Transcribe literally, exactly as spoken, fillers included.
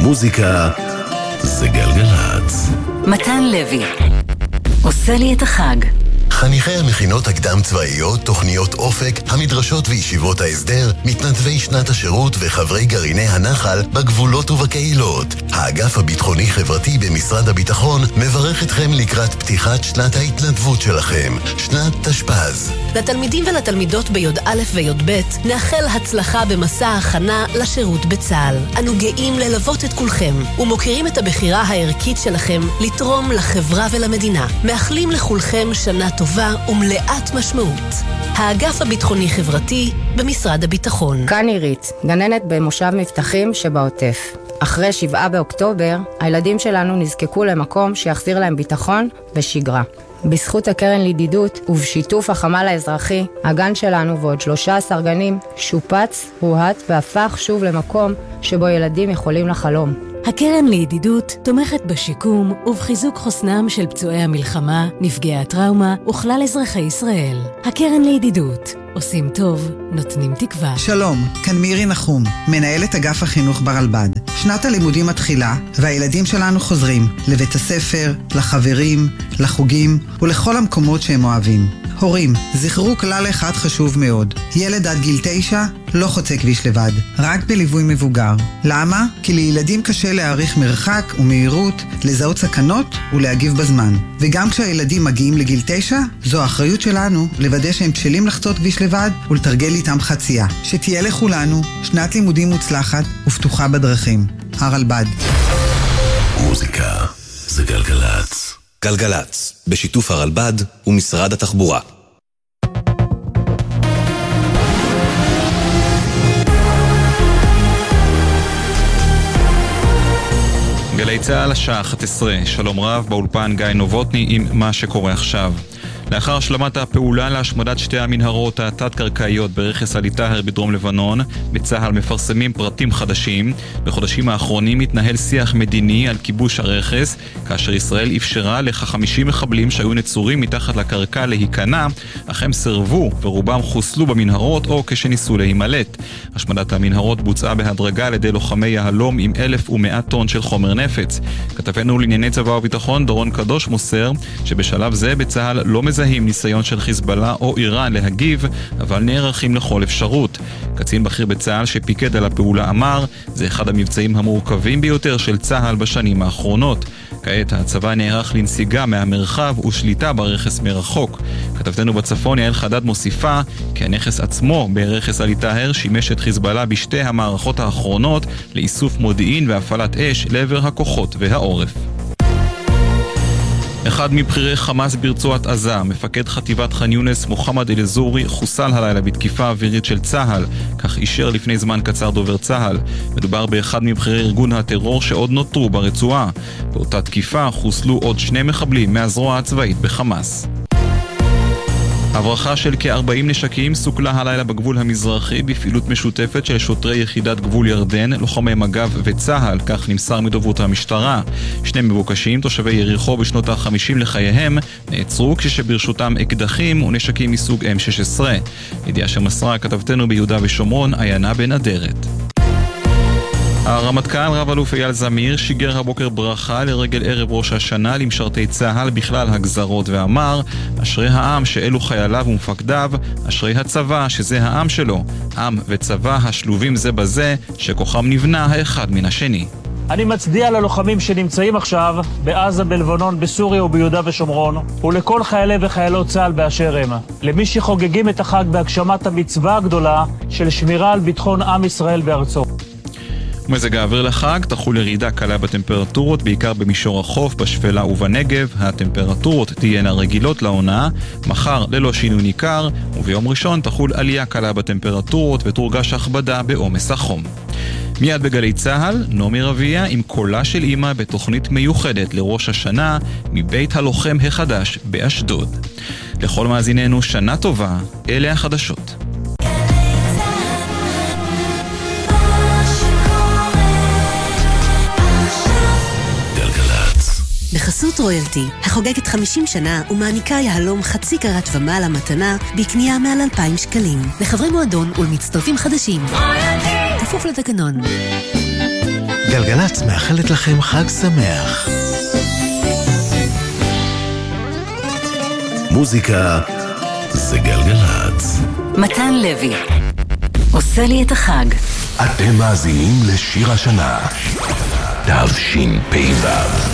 מוזיקה זה גלגלץ. מתן לוי עושה לי את החג. חניכי המכינות הקדם צבאיות, תוכניות אופק, המדרשות וישיבות ההסדר, מתנדבי שנת השירות וחברי גרעיני הנחל בגבולות ובקהילות. האגף הביטחוני חברתי במשרד הביטחון מברך אתכם לקראת פתיחת שנת ההתנדבות שלכם, שנת תשפ"ז. לתלמידים ולתלמידות ביוד א' ויוד ב' נאחל הצלחה במסע ההכנה לשירות בצה"ל. אנו גאים ללוות את כולכם ומוכירים את הבחירה הערכית שלכם לתרום לחברה ולמדינה. מאחלים לכולכם שנה טובה ומלאת משמעות. האגף הביטחוני חברתי במשרד הביטחון. כאן עירית, גננת במושב מבטחים שבעוטף. אחרי שבעה באוקטובר, הילדים שלנו נזקקו למקום שיחזיר להם ביטחון ושגרה. בזכות הקרן לידידות ובשיתוף החמ"ל האזרחי, הגן שלנו ועוד שלושה עשר גנים שופץ, רוהט והפך שוב למקום שבו ילדים יכולים לחלום. הקרן לידידות תומכת בשיקום ובחיזוק חוסנם של פצועי המלחמה, נפגעי הטראומה וכלל אזרחי ישראל. הקרן לידידות, עושים טוב, נותנים תקווה. שלום, כאן מירי נחום, מנהלת אגף החינוך ברלב"ד. שנת הלימודים מתחילה והילדים שלנו חוזרים לבית הספר, לחברים, לחוגים ולכל המקומות שהם אוהבים. הורים, זכרו כלל אחד חשוב מאוד. ילד עד גיל תשע לא חוצה כביש לבד, רק בליווי מבוגר. למה? כי לילדים קשה להעריך מרחק ומהירות, לזהות סכנות ולהגיב בזמן. וגם כשהילדים מגיעים לגיל תשע, זו האחריות שלנו לוודא שהם בשלים לחצות כביש לבד ולתרגל איתם חצייה. שתהיה לכולנו שנת לימודים מוצלחת ופתוחה בדרכים. הרלב"ד. מוזיקה זה גלגלץ. גלגלץ, בשיתוף הרלב"ד ומשרד התחבורה. גלי צהל השעה אחת עשרה, שלום רב, באולפן גיא נובוטני עם מה שקורה עכשיו. לאחר השלמת הפעולה להשמדת שתי המנהרות התת-קרקעיות ברכס עלי-טהר בדרום לבנון, בצה"ל מפרסמים פרטים חדשים. בחודשים האחרונים התנהל שיח מדיני על כיבוש הרכס, כאשר ישראל אפשרה לכ-חמישים מחבלים שהיו נצורים מתחת לקרקע להיכנע, אך הם סרבו ורובם חוסלו במנהרות או כשניסו להימלט. השמדת המנהרות בוצעה בהדרגה על ידי לוחמי יהלום עם אלף ומאה טון של חומר נפץ. כתבנו לענייני צבא וביטחון דורון קדוש מוסר שבשלב זה בצה"ל לא מזהים ניסיון של חיזבאללה או איראן להגיב, אבל נערכים לכל אפשרות. קצין בכיר בצה"ל שפיקד על הפעולה אמר, זה אחד המבצעים המורכבים ביותר של צה"ל בשנים האחרונות. כעת הצבא נערך לנסיגה מהמרחב ושליטה ברכס מרחוק. כתבתנו בצפון יעל חדד מוסיפה כי הנכס עצמו ברכס עלי-טהר שימש את חיזבאללה בשתי המערכות האחרונות לאיסוף מודיעין והפעלת אש לעבר הכוחות והעורף. אחד מבחירי חמאס ברצועת עזה, מפקד חטיבת ח'אן יונס מוחמד אל-זורי, חוסל הלילה בתקיפה אווירית של צה"ל, כך אישר לפני זמן קצר דובר צה"ל. מדובר באחד מבחירי ארגון הטרור שעוד נותרו ברצועה. באותה תקיפה חוסלו עוד שני מחבלים מהזרוע הצבאית בחמאס. הברחה של כ-ארבעים נשקים סוכלה הלילה בגבול המזרחי בפעילות משותפת של שוטרי יחידת גבול ירדן, לוחמי מג"ב וצה"ל, כך נמסר מדוברות המשטרה. שני מבוקשים, תושבי יריחו בשנות ה-חמישים לחייהם, נעצרו כשברשותם אקדחים ונשקים מסוג אם שש עשרה. ידיעה שמסרה כתבתנו ביהודה ושומרון, עיינה בן אדרת. הרמטכ"ל רב אלוף אייל זמיר שיגר הבוקר ברכה לרגל ערב ראש השנה למשרתי צה"ל בכלל הגזרות ואמר, אשרי העם שאלו חייליו ומפקדיו, אשרי הצבא שזה העם שלו, עם וצבא השלובים זה בזה, שכוחם נבנה האחד מן השני. אני מצדיע ללוחמים שנמצאים עכשיו בעזה, בלבנון, בסוריה וביהודה ושומרון, ולכל חיילי וחיילות צה"ל באשר הם. למי שחוגגים את החג בהגשמת המצווה הגדולה של שמירה על ביטחון עם ישראל בארצו. מזג האוויר לחג תחול ירידה קלה בטמפרטורות, בעיקר במישור החוף, בשפלה ובנגב. הטמפרטורות תהיינה רגילות לעונה, מחר ללא שינוי ניכר, וביום ראשון תחול עלייה קלה בטמפרטורות ותורגש הכבדה בעומס החום. מיד בגלי צהל, נעמי רביע עם קולה של אמא בתוכנית מיוחדת לראש השנה מבית הלוחם החדש באשדוד. לכל מאזיננו שנה טובה, אלה החדשות. בחסות רויאלטי, החוגגת חמישים שנה ומעניקה יהלום חצי קרת ומעלה מתנה בקנייה מעל אלפיים שקלים. לחברי מועדון ולמצטרפים חדשים. רויאלטי! כפוף לתקנון. גלגלצ מאחלת לכם חג שמח. מוזיקה זה גלגלצ. מתן לוי עושה לי את החג. אתם מאזינים לשיר השנה תשפ"ו.